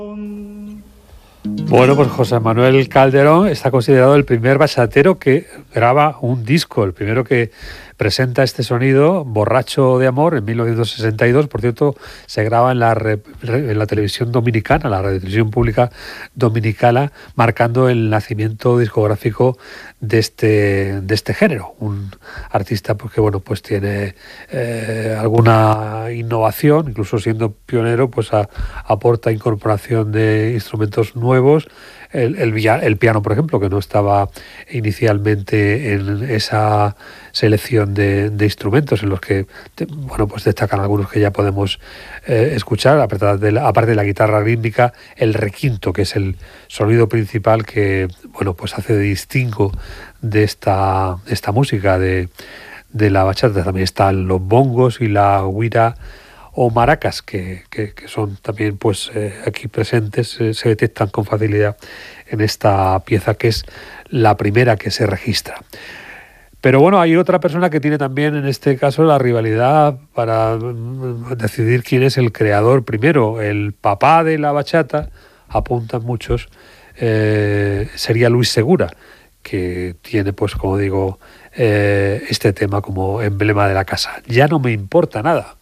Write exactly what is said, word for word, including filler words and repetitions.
Bueno, pues José Manuel Calderón está considerado el primer bachatero que graba un disco, el primero que presenta este sonido, Borracho de Amor, en mil novecientos sesenta y dos. Por cierto, se graba en la, re, en la televisión dominicana, la televisión pública dominicana, marcando el nacimiento discográfico de este, de este género. Un artista pues, que bueno, pues tiene eh, alguna innovación, incluso siendo pionero, pues a, aporta incorporación de instrumentos nuevos. El, el, el piano, por ejemplo, que no estaba inicialmente en esa selección de, de instrumentos, en los que bueno, pues destacan algunos que ya podemos eh, escuchar, aparte de, la, aparte de la guitarra rítmica, el requinto, que es el sonido principal que bueno, pues hace de distingo de esta, de esta música de, de la bachata. También están los bongos y la guira o maracas, que, que, que son también pues eh, aquí presentes, eh, se detectan con facilidad en esta pieza, que es la primera que se registra. Pero bueno, hay otra persona que tiene también en este caso la rivalidad para decidir quién es el creador primero. El papá de la bachata, apuntan muchos, eh, sería Luis Segura, que tiene pues como digo eh, este tema como emblema de la casa. Ya no me importa nada.